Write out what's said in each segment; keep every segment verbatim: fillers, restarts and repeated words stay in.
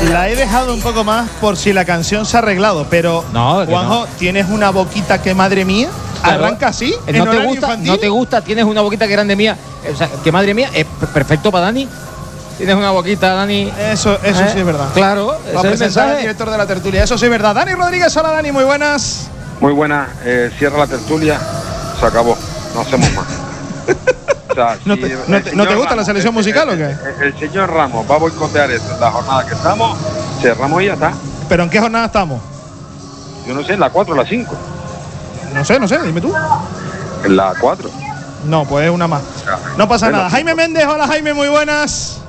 La he dejado un poco más por si la canción se ha arreglado, pero no, Juanjo, no. tienes una boquita que madre mía. Claro. Arranca así. No te gusta, infantil? no te gusta, tienes una boquita que grande mía. O sea, que madre mía, es perfecto para Dani. Tienes una boquita, Dani. Eso, eso ¿Eh? sí es verdad. Claro, va a presentar al director de la tertulia. Eso sí es verdad. Dani Rodríguez, hola Dani, muy buenas. Muy buenas. Eh, cierra la tertulia. Se acabó. No hacemos más. O sea, ¿No, si te, no, te, ¿No te gusta Ramos, la selección el, musical el, o qué? El, el señor Ramos va a boicotear esto en la jornada que estamos. Cerramos y ya está. ¿Pero en qué jornada estamos? Yo no sé, en la cuatro o la cinco. No sé, no sé, dime tú. En la cuatro. No, pues una más. No pasa nada. Jaime Méndez, hola Jaime, muy buenas.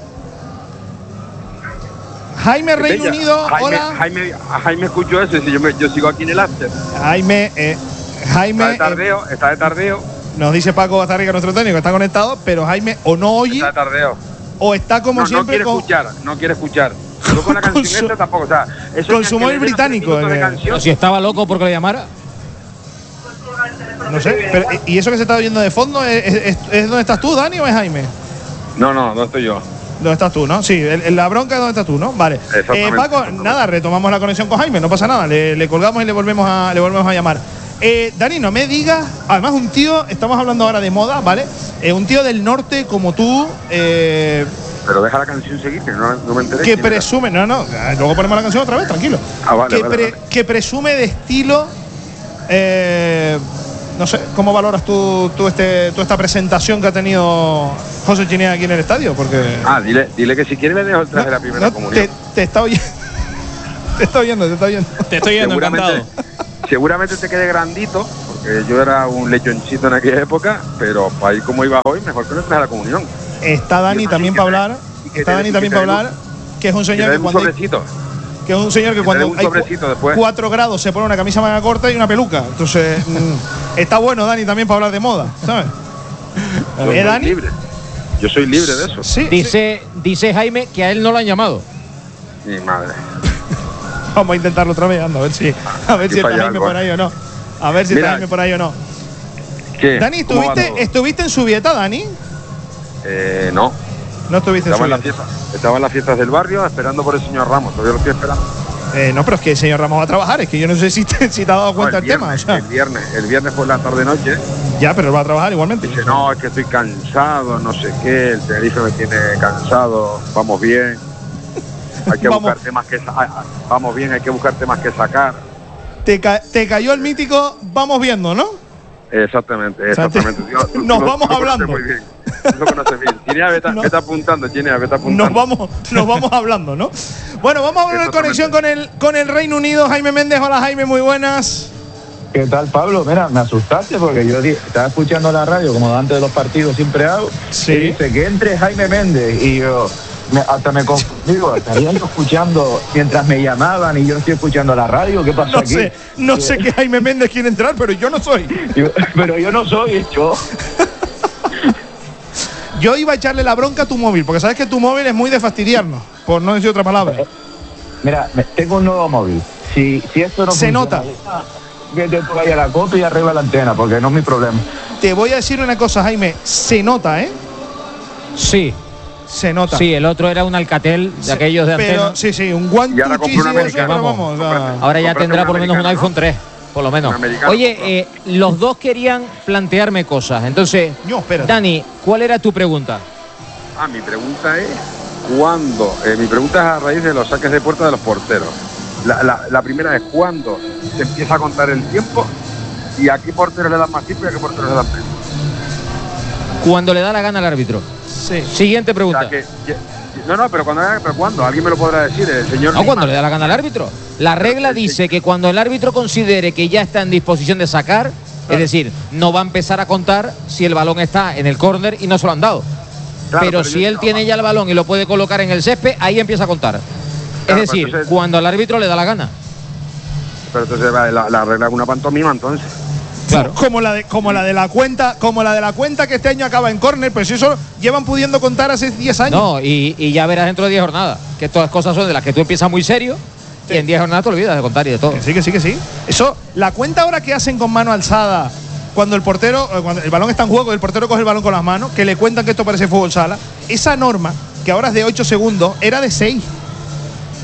Jaime Reino Bella. Unido, Jaime, hola. Jaime, Jaime escuchó eso, si yo, me, yo sigo aquí en el after. Jaime, eh, Jaime. Está de tardeo, eh, está de tardeo. Nos dice Paco Bastarrica, nuestro técnico, está conectado, pero Jaime o no oye. Está de tardeo. O está como no, siempre. No quiere con, escuchar, no quiere escuchar. Yo con la canción su, esta tampoco, o sea, eso con su móvil británico. Eh. Si estaba loco porque le llamara. No sé, pero, ¿y eso que se está oyendo de fondo es, es, es donde estás tú, Dani, o es Jaime? No, no, no estoy yo. ¿Dónde estás tú, no? Sí, en la bronca es donde estás tú, ¿no? Vale. Eh, Paco, nada, retomamos la conexión con Jaime, no pasa nada, le, le colgamos y le volvemos a, le volvemos a llamar. Eh, Dani, no me digas, además un tío, estamos hablando ahora de moda, ¿vale? Eh, un tío del norte como tú. Eh, Pero deja la canción seguir, que no, no me enteré. Que presume, no, no, luego ponemos la canción otra vez, tranquilo. Ah, vale, que, vale, pre, vale. que presume de estilo. Eh, no sé, ¿cómo valoras tú, tú, este, tú esta presentación que ha tenido José Chinea aquí en el estadio? Porque ah, dile, dile que si quiere le dejo el traje no, de la primera no, comunión. Te, te está oyendo, te está oyendo, te está oyendo. Te estoy oyendo, encantado. Seguramente te quede grandito, porque yo era un lechoncito en aquella época, pero para ir como iba hoy, mejor que no traje de la comunión. Está Dani también para hablar, está Dani también para hablar, que es un señor que cuando... Que es un señor que, que cuando hay cu cuatro grados se pone una camisa manga corta y una peluca. Entonces, mmm, está bueno, Dani, también para hablar de moda, ¿sabes? Yo ¿Eh, Dani? Libre. Yo soy libre de eso. Sí, dice, sí. dice Jaime que a él no lo han llamado. Mi madre. Vamos a intentarlo otra vez, anda, a ver si, a ver si está Jaime algo. por ahí o no. A ver si Mira, está Jaime por ahí o no. ¿Qué? Dani, ¿estuviste, ¿estuviste en Subieta, Dani? Eh, no. No estuviste estaba en, en la fiesta, estaba en las fiestas del barrio esperando por el señor Ramos, todavía lo estoy esperando. Eh, no, pero es que el señor Ramos va a trabajar, es que yo no sé si te, si te has dado cuenta no, el, el viernes, tema. O sea. El viernes, el viernes por la tarde noche. Ya, pero él va a trabajar igualmente. Dice, no, es que estoy cansado, no sé qué, el Tenerife me tiene cansado, vamos bien. Hay que buscar temas que vamos bien, hay que buscar temas que sacar. Te, ca te cayó el mítico, vamos viendo, ¿no? Exactamente, exactamente. O sea, te, nos vamos lo, hablando. Muy bien. Lo conoces bien. Chinea, vete, no. vete apuntando, Chinea, vete apuntando. Nos vamos, nos vamos hablando, ¿no? Bueno, vamos a ver conexión con el, con el Reino Unido. Jaime Méndez, hola Jaime, muy buenas. ¿Qué tal, Pablo? Mira, me asustaste porque yo estaba escuchando la radio, como antes de los partidos siempre hago. Sí. Y dice que entre Jaime Méndez y yo... Me, hasta me confundí, estaría yo escuchando mientras me llamaban y yo no estoy escuchando la radio. ¿Qué pasó no aquí? Sé, no eh, sé que Jaime Méndez quiere entrar, pero yo no soy. Yo, pero yo no soy, yo. Yo iba a echarle la bronca a tu móvil, porque sabes que tu móvil es muy de fastidiarnos, por no decir otra palabra. Mira, tengo un nuevo móvil. Si, si esto no se nota. Vete tú ahí a la copia y arriba la antena, porque no es mi problema. Te voy a decir una cosa, Jaime. Se nota, ¿eh? Sí. Se nota. Sí, el otro era un Alcatel de sí, aquellos de pero, antena. Sí, sí, un One Two G. Vamos, vamos, ahora ya tendrá por lo menos un iPhone tres, por lo menos. Oye, eh, los dos querían plantearme cosas. Entonces, no, Dani, ¿cuál era tu pregunta? Ah, mi pregunta es ¿cuándo? Eh, mi pregunta es a raíz de los saques de puerta de los porteros. La, la, la primera es ¿cuándo se empieza a contar el tiempo? ¿Y a qué porteros le dan más tiempo y a qué porteros le dan menos? Cuando le da la gana al árbitro. Sí. Siguiente pregunta. O sea, que, que, no, no, pero cuando, pero ¿cuándo? ¿Alguien me lo podrá decir? El señor. No, cuando le da la gana al árbitro. La regla dice que cuando el árbitro considere que ya está en disposición de sacar, claro. Es decir, no va a empezar a contar si el balón está en el córner y no se lo han dado. Claro, pero, pero si yo, él no, tiene ya el balón y lo puede colocar en el césped, ahí empieza a contar. Claro, es decir, entonces, cuando al árbitro le da la gana. Pero entonces la, la regla es una pantomima, entonces. Claro. Como la de como la de la cuenta, como la de la cuenta que este año acaba en córner, pues eso llevan pudiendo contar hace diez años. No, y, y ya verás dentro de diez jornadas que todas cosas son de las que tú empiezas muy serio sí. Y en diez jornadas te olvidas de contar y de todo. Que sí, que sí, que sí. Eso, la cuenta ahora que hacen con mano alzada, cuando el portero, cuando el balón está en juego y el portero coge el balón con las manos, que le cuentan que esto parece fútbol sala, esa norma, que ahora es de ocho segundos, era de seis.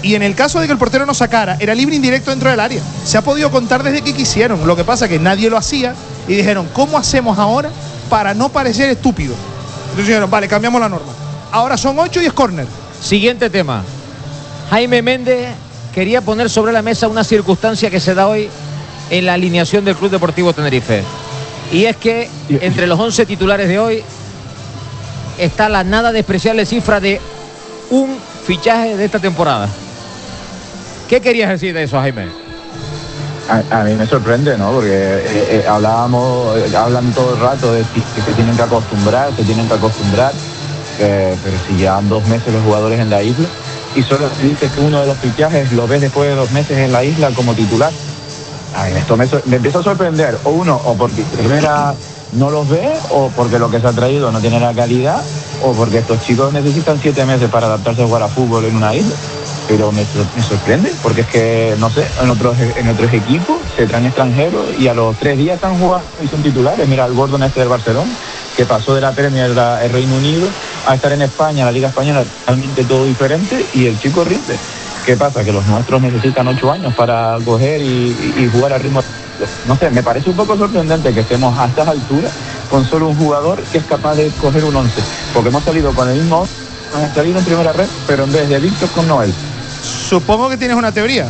Y en el caso de que el portero no sacara, era libre indirecto dentro del área. Se ha podido contar desde que quisieron. Lo que pasa es que nadie lo hacía y dijeron, ¿cómo hacemos ahora para no parecer estúpido? Entonces dijeron, vale, cambiamos la norma. Ahora son ocho y es córner. Siguiente tema. Jaime Méndez quería poner sobre la mesa una circunstancia que se da hoy en la alineación del Club Deportivo Tenerife. Y es que entre los once titulares de hoy está la nada despreciable cifra de un fichaje de esta temporada. ¿Qué querías decir de eso, Jaime? A, a mí me sorprende, ¿no? Porque eh, eh, hablábamos, eh, hablan todo el rato de que, que se tienen que acostumbrar, se tienen que acostumbrar, eh, pero si llevan dos meses los jugadores en la isla y solo se dice que uno de los fichajes lo ves después de dos meses en la isla como titular. A mí esto me, me empieza a sorprender, o uno, o porque Rivera no los ve, o porque lo que se ha traído no tiene la calidad, o porque estos chicos necesitan siete meses para adaptarse a jugar a fútbol en una isla. Pero me, me sorprende, porque es que, no sé, en otros, en otros equipos se traen extranjeros y a los tres días están jugando y son titulares. Mira, el Gordon este del Barcelona, que pasó de la Premier el Reino Unido a estar en España, la Liga Española, totalmente todo diferente, y el chico rinde. ¿Qué pasa? Que los nuestros necesitan ocho años para coger y, y, y jugar al ritmo. No sé, me parece un poco sorprendente que estemos a estas alturas con solo un jugador que es capaz de coger un once, porque hemos salido con el mismo, hemos salido en primera red, pero en vez de Víctor con Noel. Supongo que tienes una teoría.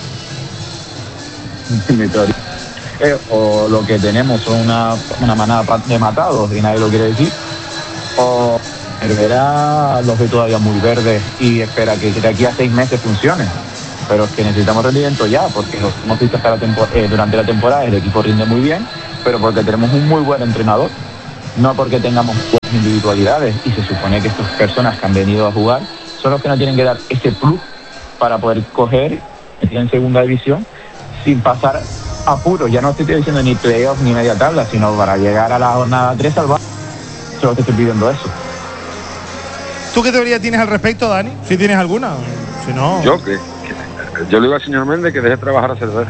Mi teoría. Eh, o lo que tenemos son una, una manada de matados y nadie lo quiere decir, o Herrera los ve todavía muy verdes y espera que de aquí a seis meses funcione. Pero es que necesitamos rendimiento ya, porque lo hemos visto hasta la tempor- eh, durante la temporada, el equipo rinde muy bien, pero porque tenemos un muy buen entrenador, no porque tengamos buenas individualidades, y se supone que estas personas que han venido a jugar son los que nos tienen que dar ese plus para poder coger en segunda división sin pasar apuros. Ya no estoy diciendo ni playoff ni media tabla, sino para llegar a la jornada tres salvar. Solo te estoy pidiendo eso. ¿Tú qué teoría tienes al respecto, Dani? Si tienes alguna. Si no... Yo que, que yo le digo al señor Méndez que deje trabajar a Cervera.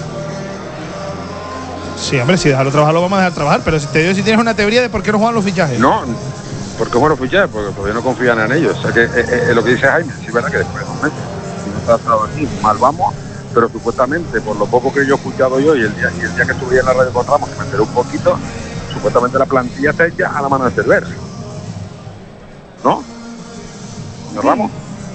Sí, hombre, si dejarlo trabajar lo vamos a dejar trabajar, pero si te digo si tienes una teoría de por qué no juegan los fichajes. No, porque juegan los fichajes, porque todavía no confían en ellos. O sea que es, es, es lo que dice Jaime, sí, verdad que después de dos meses, si no está adaptado aquí, mal vamos, pero supuestamente, por lo poco que yo he escuchado yo y el día, y el día que estuve en la radio con Ramos, que me enteré un poquito, supuestamente la plantilla está hecha a la mano de Cervera. ¿No? ¿Nos vamos?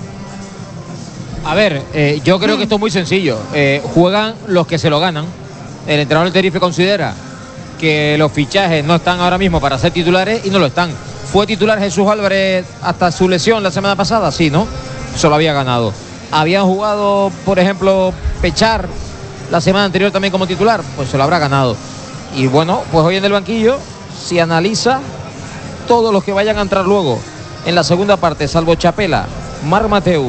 A ver, eh, yo creo que esto es muy sencillo. Eh, juegan los que se lo ganan. El entrenador del Tenerife considera que los fichajes no están ahora mismo para ser titulares y no lo están. ¿Fue titular Jesús Álvarez hasta su lesión la semana pasada? Sí, ¿no? Se lo había ganado. ¿Habían jugado, por ejemplo, Pechar la semana anterior también como titular? Pues se lo habrá ganado. Y bueno, pues hoy en el banquillo, si analiza todos los que vayan a entrar luego en la segunda parte, salvo Chapela, Marc Mateu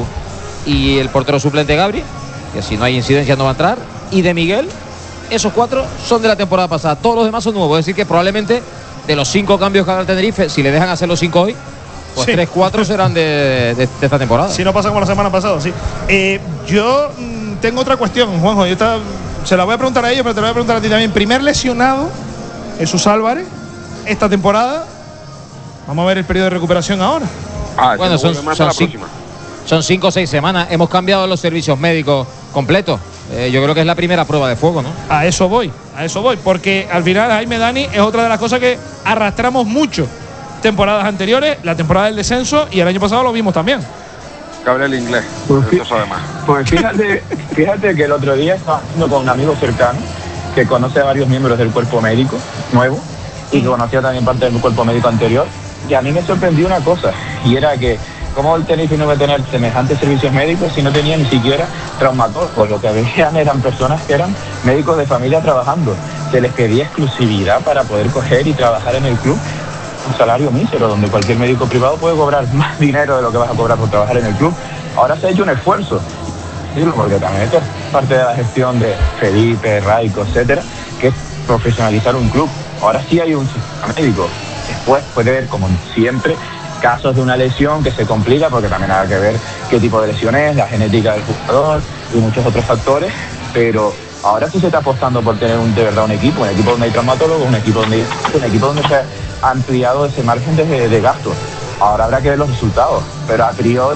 y el portero suplente Gabri, que si no hay incidencia no va a entrar, y de Miguel, esos cuatro son de la temporada pasada. Todos los demás son nuevos. Es decir, que probablemente de los cinco cambios que haga el Tenerife, si le dejan hacer los cinco hoy, pues sí, tres, cuatro serán de, de, de esta temporada. Si no pasa como la semana pasada, sí. Eh, yo mmm, tengo otra cuestión, Juanjo. Yo estaba, se la voy a preguntar a ellos, pero te la voy a preguntar a ti también. Primer lesionado, Jesús Álvarez, esta temporada. Vamos a ver el periodo de recuperación ahora. Ah, bueno, son, son, cinco, son cinco o seis semanas. Hemos cambiado los servicios médicos completos. Eh, yo creo que es la primera prueba de fuego, ¿no? A eso voy, a eso voy. Porque al final, Jaime, Dani, es otra de las cosas que arrastramos mucho. Temporadas anteriores, la temporada del descenso, y el año pasado lo vimos también. Que hable el inglés, pues, eso sabe más. Pues fíjate, fíjate que el otro día estaba hablando con un amigo cercano que conoce a varios miembros del cuerpo médico nuevo y que conocía también parte del cuerpo médico anterior. Y a mí me sorprendió una cosa, y era que cómo el Tenerife no iba a tener semejantes servicios médicos si no tenía ni siquiera traumatólogos. Lo que habían eran personas que eran médicos de familia trabajando. Se les pedía exclusividad para poder coger y trabajar en el club. Un salario mísero, donde cualquier médico privado puede cobrar más dinero de lo que vas a cobrar por trabajar en el club. Ahora se ha hecho un esfuerzo, porque también esto es parte de la gestión de Felipe, Raico, etcétera, que es profesionalizar un club. Ahora sí hay un sistema médico. Después puede haber, como siempre, casos de una lesión que se complica, porque también hay que ver qué tipo de lesión es, la genética del jugador y muchos otros factores, pero ahora sí se está apostando por tener un, de verdad un equipo, un equipo donde hay traumatólogos, un equipo donde, un equipo donde se ha ampliado ese margen de, de gasto. Ahora habrá que ver los resultados, pero a priori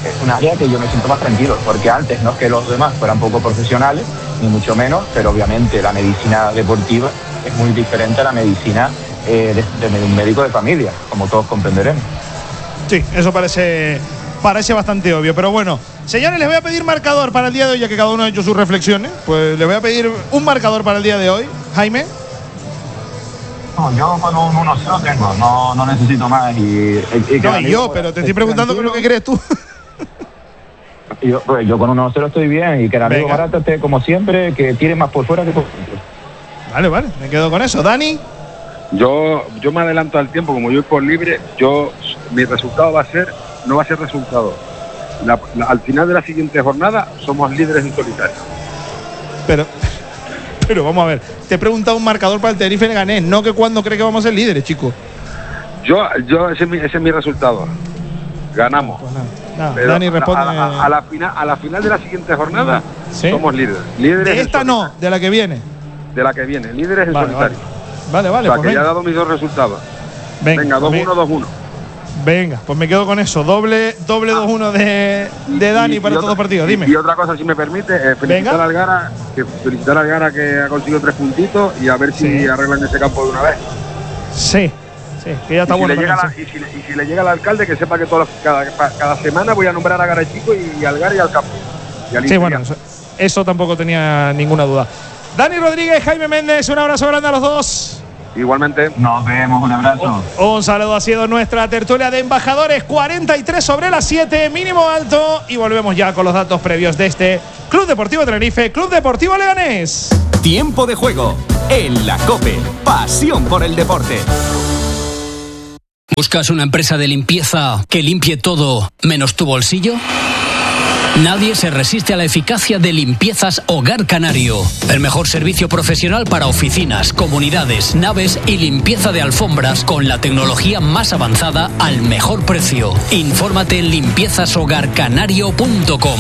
es un área que yo me siento más tranquilo, porque antes no es que los demás fueran poco profesionales, ni mucho menos, pero obviamente la medicina deportiva es muy diferente a la medicina eh, de, de un médico de familia, como todos comprenderemos. Sí, eso parece, parece bastante obvio, pero bueno. Señores, les voy a pedir marcador para el día de hoy, ya que cada uno ha hecho sus reflexiones. Pues les voy a pedir un marcador para el día de hoy. Jaime. No, yo con un uno cero tengo, no, no necesito más. Y, y, y no, y yo, pero te estoy preguntando qué es lo que crees tú. Yo, pues, yo con un uno cero estoy bien y que el amigo barato esté como siempre, que tire más por fuera que por dentro. Vale, vale, me quedo con eso. Dani. Yo, yo me adelanto al tiempo, como yo voy por libre, yo mi resultado va a ser, no va a ser resultado. La, la, al final de la siguiente jornada somos líderes en solitario. Pero, pero vamos a ver, te he preguntado un marcador para el Tenerife Leganés, no que cuándo cree que vamos a ser líderes, chico. Yo, yo ese, es mi, ese es mi resultado. Ganamos. Pues nada, nada. Pero Dani responde. A, a, a, la final, a la final de la siguiente jornada ¿sí? somos líderes. líderes de esta no, de la que viene. De la que viene, líderes en vale, solitario. Vale, vale. O sea, pues que venga. ya he dado mis dos resultados. Venga, venga dos uno, dos uno. Venga, pues me quedo con eso. Doble doble ah, dos uno de, de Dani y, para y todos los partidos. Dime. Y, y otra cosa, si me permite, eh, felicitar a Algara, que felicitar a Algara que ha conseguido tres puntitos y a ver si sí. arreglan ese campo de una vez. Sí, sí, que ya está y bueno. Si la, y, si, y si le llega al alcalde, que sepa que todas, cada, cada semana voy a nombrar a Algara Chico y, y a Algara y al campo. Y al sí, bueno, eso, eso tampoco tenía ninguna duda. Dani Rodríguez, Jaime Méndez, un abrazo grande a los dos. Igualmente. Nos vemos, un abrazo. Un, un saludo, ha sido nuestra tertulia de embajadores, cuarenta y tres sobre las siete, mínimo alto. Y volvemos ya con los datos previos de este Club Deportivo Tenerife, Club Deportivo Leganés. Tiempo de juego en la COPE. Pasión por el deporte. ¿Buscas una empresa de limpieza que limpie todo menos tu bolsillo? Nadie se resiste a la eficacia de Limpiezas Hogar Canario. El mejor servicio profesional para oficinas, comunidades, naves y limpieza de alfombras con la tecnología más avanzada al mejor precio. Infórmate en limpiezas hogar canario punto com.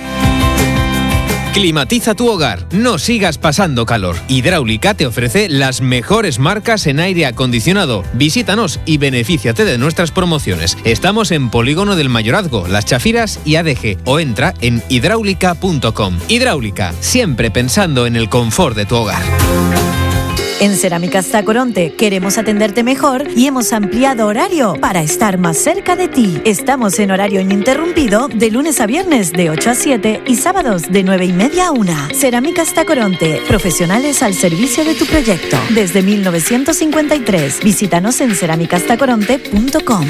Climatiza tu hogar, no sigas pasando calor. Hidráulica te ofrece las mejores marcas en aire acondicionado. Visítanos y benefíciate de nuestras promociones. Estamos en Polígono del Mayorazgo, Las Chafiras y A D G o entra en hidráulica punto com. Hidráulica, siempre pensando en el confort de tu hogar. En Cerámicas Tacoronte queremos atenderte mejor y hemos ampliado horario para estar más cerca de ti. Estamos en horario ininterrumpido de lunes a viernes de ocho a siete y sábados de nueve y media a una. Cerámicas Tacoronte, profesionales al servicio de tu proyecto. Desde mil novecientos cincuenta y tres, visítanos en cerámicas tacoronte punto com.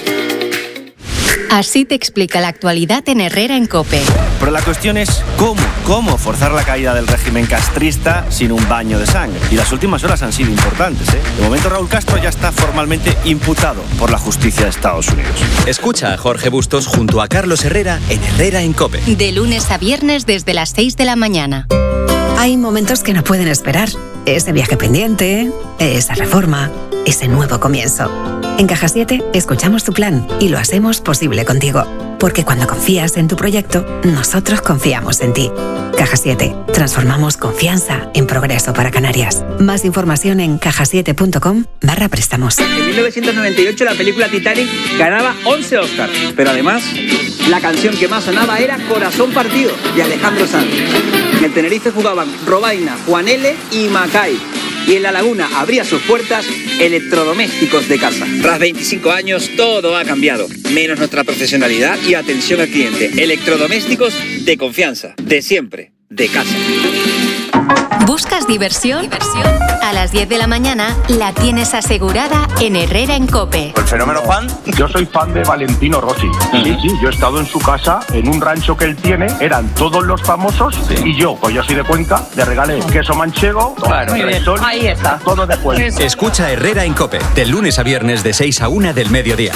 Así te explica la actualidad en Herrera en COPE. Pero la cuestión es cómo, cómo forzar la caída del régimen castrista sin un baño de sangre. Y las últimas horas han sido importantes, ¿eh? De momento Raúl Castro ya está formalmente imputado por la justicia de Estados Unidos. Escucha a Jorge Bustos junto a Carlos Herrera en Herrera en COPE. De lunes a viernes desde las seis de la mañana. Hay momentos que no pueden esperar. Ese viaje pendiente, esa reforma, ese nuevo comienzo. En Caja siete escuchamos tu plan y lo hacemos posible contigo. Porque cuando confías en tu proyecto, nosotros confiamos en ti. Caja siete. Transformamos confianza en progreso para Canarias. Más información en caja siete punto com barra préstamos. En mil novecientos noventa y ocho la película Titanic ganaba once Oscars. Pero además, la canción que más sonaba era Corazón Partido, de Alejandro Sanz. En el Tenerife jugaban Robaina, Juan L. y Macay. Y en La Laguna abría sus puertas Electrodomésticos de Casa. Tras veinticinco años, todo ha cambiado, menos nuestra profesionalidad y atención al cliente. Electrodomésticos de confianza, de siempre, de casa. ¿Buscas diversión? ¿Diversión? A las diez de la mañana la tienes asegurada en Herrera en COPE. ¿El fenómeno fan? Yo soy fan de Valentino Rossi. Uh-huh. Sí, sí, yo he estado en su casa, en un rancho que él tiene, eran todos los famosos, sí. Y yo, pues yo soy de Cuenca, le regalé queso manchego, claro, sol, ahí está, todo de Cuenca. Escucha Herrera en COPE, de lunes a viernes de seis a una del mediodía.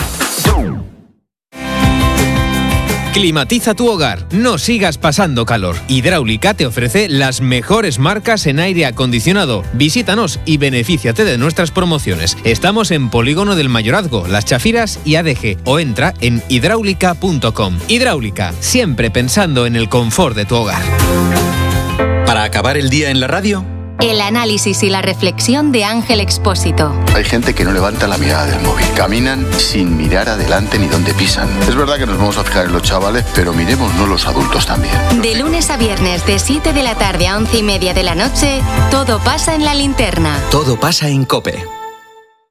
Climatiza tu hogar, no sigas pasando calor. Hidráulica te ofrece las mejores marcas en aire acondicionado. Visítanos y benefíciate de nuestras promociones. Estamos en Polígono del Mayorazgo, Las Chafiras y A D G o entra en hidráulica punto com. Hidráulica, siempre pensando en el confort de tu hogar. Para acabar el día en la radio, El análisis y la reflexión de Ángel Expósito. Hay gente que no levanta la mirada del móvil. Caminan sin mirar adelante ni dónde pisan. Es verdad que nos vamos a fijar en los chavales, pero miremosnos los adultos también. De lunes a viernes, de siete de la tarde a once y media de la noche, todo pasa en La Linterna. Todo pasa en COPE.